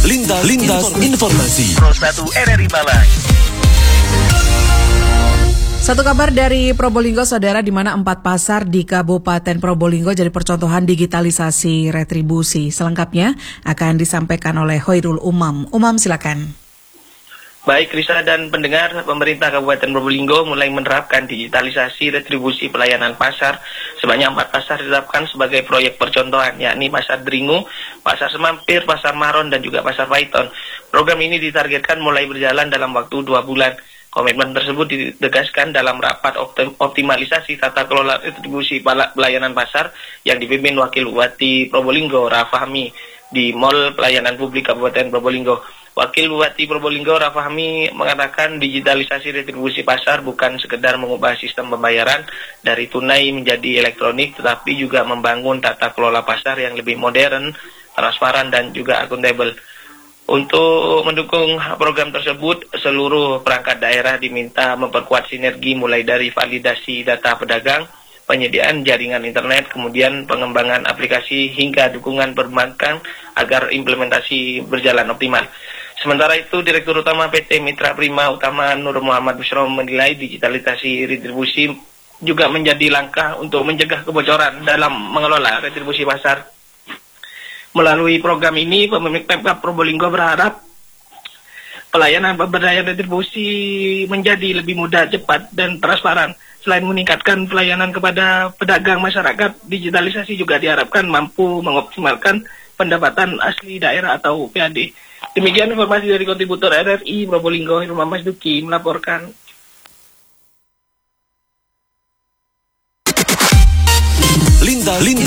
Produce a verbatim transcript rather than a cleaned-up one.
Lintas, Lintas Informasi Pro satu R R I Malang. Satu kabar dari Probolinggo, saudara, di mana empat pasar di Kabupaten Probolinggo jadi percontohan digitalisasi retribusi. Selengkapnya akan disampaikan oleh Hoirul Umam. Umam, silakan. Baik, Risa dan pendengar, pemerintah Kabupaten Probolinggo mulai menerapkan digitalisasi retribusi pelayanan pasar. Sebanyak empat pasar ditetapkan sebagai proyek percontohan, yakni Pasar Dringu, Pasar Semampir, Pasar Maron, dan juga Pasar Paiton. Program ini ditargetkan mulai berjalan dalam waktu dua bulan. Komitmen tersebut ditegaskan dalam rapat optimalisasi tata kelola retribusi pelayanan pasar yang dipimpin Wakil Bupati Probolinggo, Rafahmi, di Mall Pelayanan Publik Kabupaten Probolinggo. Wakil Bupati Probolinggo, Rafahmi, mengatakan digitalisasi retribusi pasar bukan sekedar mengubah sistem pembayaran dari tunai menjadi elektronik, tetapi juga membangun tata kelola pasar yang lebih modern, transparan, dan juga akuntabel. Untuk mendukung program tersebut, seluruh perangkat daerah diminta memperkuat sinergi mulai dari validasi data pedagang, penyediaan jaringan internet, kemudian pengembangan aplikasi hingga dukungan perbankan agar implementasi berjalan optimal. Sementara itu, Direktur Utama P T Mitra Prima Utama Nur Muhammad Bushro menilai digitalisasi retribusi juga menjadi langkah untuk mencegah kebocoran dalam mengelola retribusi pasar. Melalui program ini, pemilik Pemkab Probolinggo berharap pelayanan pemberdayaan retribusi menjadi lebih mudah, cepat, dan transparan. Selain meningkatkan pelayanan kepada pedagang masyarakat, digitalisasi juga diharapkan mampu mengoptimalkan pendapatan asli daerah atau P A D. Demikian informasi dari kontributor R R I Probolinggo, Hilman Masduki, melaporkan. Lintas, Lintas